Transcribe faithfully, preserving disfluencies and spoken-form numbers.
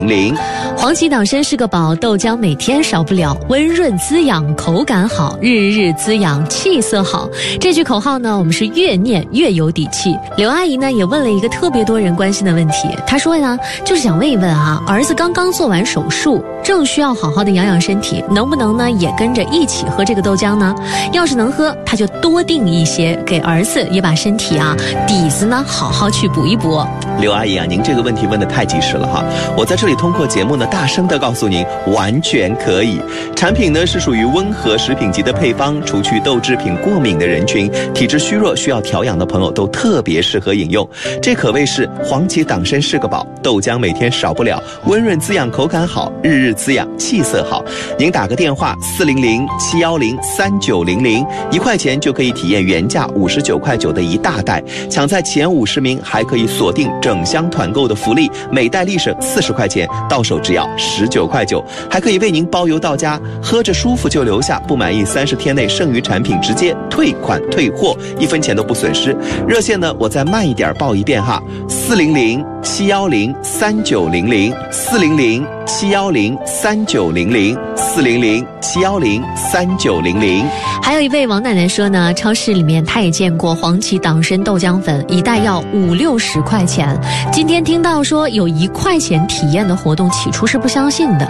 零。 黄芪党参是个宝，豆浆每天少不了，温润滋养，口感好，日日滋养，气色好。这句口号呢，我们是越念越有底气。刘阿姨呢也问了一个特别多人关心的问题，她说呢，就是想问一问啊，儿子刚刚做完手术，正需要好好的养养身体，能不能呢也跟着一起喝这个豆浆呢？要是能喝，他就多订一些，给儿子也把身体啊底子呢好好去补一补。 刘阿姨啊，您这个问题问得太及时了哈！我在这里通过节目呢，大声的告诉您，完全可以。产品呢是属于温和食品级的配方，除去豆制品过敏的人群，体质虚弱需要调养的朋友都特别适合饮用。这可谓是黄芪党参是个宝，豆浆每天少不了，温润滋养，口感好，日日滋养，气色好。您打个电话四零零七幺零三九零零，一块钱就可以体验原价五十九块九的一大袋，抢在前五十名还可以锁定整箱团购的福利，每袋立省四十块钱，到手只要十九块九，还可以为您包邮到家，喝着舒服就留下，不满意三十天内剩余产品直接退款退货，一分钱都不损失。热线呢，我再慢一点报一遍哈，四零零七幺零三九零零，四零零七幺零三九零零，四零零七幺零三九零零。 还有一位王奶奶说呢，超市里面她也见过黄芪党参豆浆粉，一袋要五六十块钱。今天听到说有一块钱体验的活动，起初是不相信的。